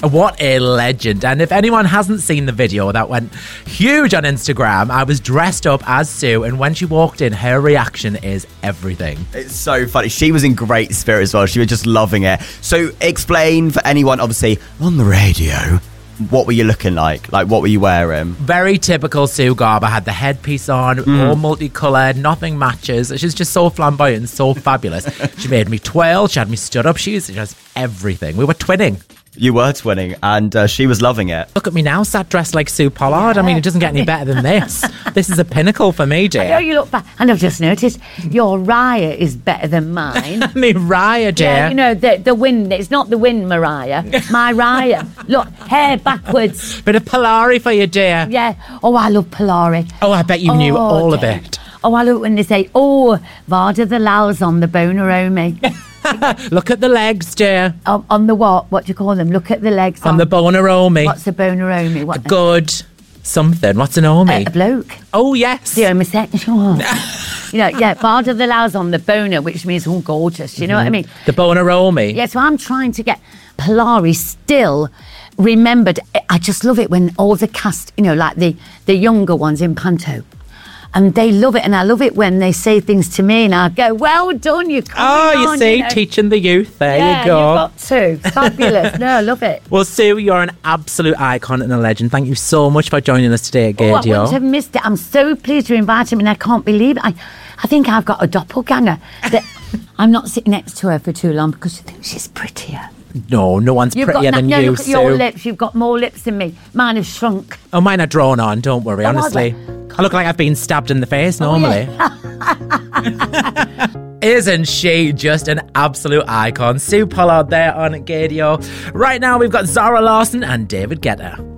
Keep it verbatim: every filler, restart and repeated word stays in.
What a legend. And if anyone hasn't seen the video that went huge on Instagram, I was dressed up as Sue, and when she walked in, her reaction is everything. It's so funny. She was in great spirit as well. She was just loving it. So explain for anyone, obviously, on the radio, what were you looking like? Like, what were you wearing? Very typical Sue Garber. Had the headpiece on, mm. all multicoloured, nothing matches. She's just so flamboyant, so fabulous. She made me twirl, she had me stood up, she was just everything. We were twinning. You were twinning, and uh, she was loving it. Look at me now, sat dressed like Sue Pollard. I mean, it doesn't get any better than this. This is a pinnacle for me, dear. I know you look back, and I've just noticed your Raya is better than mine. Me Raya, dear. Yeah, you know, the, the wind, it's not the wind, Mariah. My Raya. Look, hair backwards. Bit of Polari for you, dear. Yeah. Oh, I love Polari. Oh, I bet you oh, knew all dear. of it. Oh, I love when they say, oh, Varda the Lal's on the Bonaromi. Look at the legs, dear. On, on the what? What do you call them? Look at the legs. On, on the Bonaromi. What's a Bonaromi? What? A good something. What's an Omi? Uh, a bloke. Oh, yes. The homosexual. You know, yeah, Varda the Lal's on the Bona, which means all gorgeous. You know mm-hmm. what I mean? The Bonaromi. Yeah, so I'm trying to get Polari still remembered. I just love it when all the cast, you know, like the, the younger ones in Panto, and they love it, and I love it when they say things to me, and I go, "Well done, you." Oh, you on, see, you know? Teaching the youth. There yeah, you go. You've got to. Fabulous. No, I love it. Well, Sue, you're an absolute icon and a legend. Thank you so much for joining us today at Gaydio. Oh, I wouldn't have missed it. I'm so pleased to invite him, and I can't believe it. I, I think I've got a doppelganger. That I'm not sitting next to her for too long because I think she's prettier. No, no one's You've prettier got, than no, you, look at Sue. your lips. You've got more lips than me. Mine have shrunk. Oh, mine are drawn on. Don't worry, Oh, honestly. I look like I've been stabbed in the face normally. Oh, yeah. Isn't she just an absolute icon? Sue Pollard there on Gaydio. Right now, we've got Zara Larsson and David Guetta.